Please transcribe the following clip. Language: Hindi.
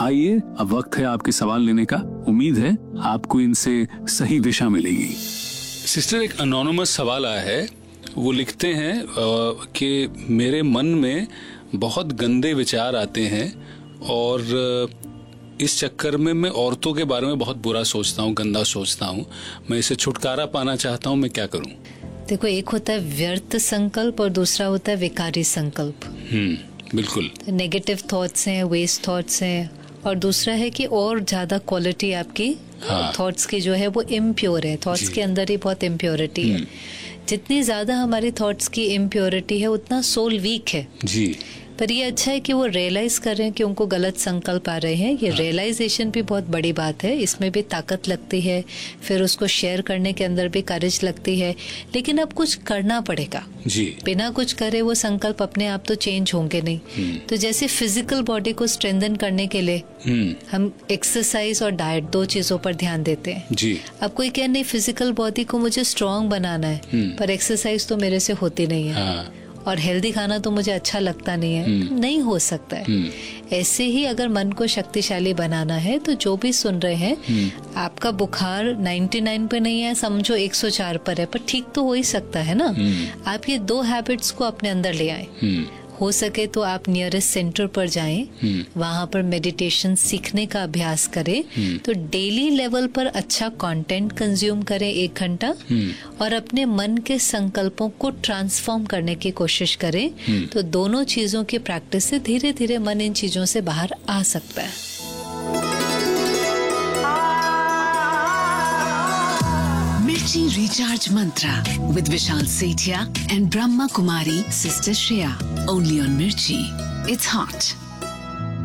आइए, अब वक्त है आपके सवाल लेने का। उम्मीद है आपको इनसे सही दिशा मिलेगी। सिस्टर, एक अनोनिमस सवाल आया है। वो लिखते हैं कि मेरे मन में बहुत गंदे विचार आते हैं और इस चक्कर में मैं औरतों के बारे में बहुत बुरा सोचता हूँ, गंदा सोचता हूँ। मैं इसे छुटकारा पाना चाहता हूँ, मैं क्या करूँ? देखो, एक होता है व्यर्थ संकल्प और दूसरा होता है विकारी संकल्प। बिल्कुल। नेगेटिव थॉट्स हैं, वेस्ट थॉट्स हैं, और दूसरा है कि और ज्यादा क्वालिटी आपकी थॉट्स की जो है वो इम्प्योर है। थॉट्स के अंदर ही बहुत इम्प्योरिटी है। जितनी ज्यादा हमारी थॉट्स की इम्प्योरिटी है उतना सोल वीक है जी। पर ये अच्छा है कि वो रियलाइज कर रहे हैं कि उनको गलत संकल्प आ रहे हैं। ये रियलाइजेशन भी बहुत बड़ी बात है, इसमें भी ताकत लगती है, फिर उसको शेयर करने के अंदर भी करेज लगती है। लेकिन अब कुछ करना पड़ेगा जी। बिना कुछ करे वो संकल्प अपने आप तो चेंज होंगे नहीं। तो जैसे फिजिकल बॉडी को स्ट्रेंथन करने के लिए हम एक्सरसाइज और डाइट, दो चीजों पर ध्यान देते हैं जी। अब कोई कह नहीं फिजिकल बॉडी को मुझे स्ट्रांग बनाना है, पर एक्सरसाइज तो मेरे से होती नहीं है और हेल्दी खाना तो मुझे अच्छा लगता नहीं है, नहीं हो सकता है। ऐसे ही अगर मन को शक्तिशाली बनाना है तो जो भी सुन रहे हैं, आपका बुखार 99 पे नहीं है, समझो 104 पर है, पर ठीक तो हो ही सकता है ना। आप ये दो हैबिट्स को अपने अंदर ले आए। हो सके तो आप नियरेस्ट सेंटर पर जाएं, वहां पर मेडिटेशन सीखने का अभ्यास करें। तो डेली लेवल पर अच्छा कंटेंट कंज्यूम करें 1 घंटा और अपने मन के संकल्पों को ट्रांसफॉर्म करने की कोशिश करें। तो दोनों चीजों की प्रैक्टिस से धीरे धीरे मन इन चीजों से बाहर आ सकता है। Mirchi Recharge Mantra with Vishal Sethia and Brahma Kumari Sister Shreya. Only on Mirchi. It's hot.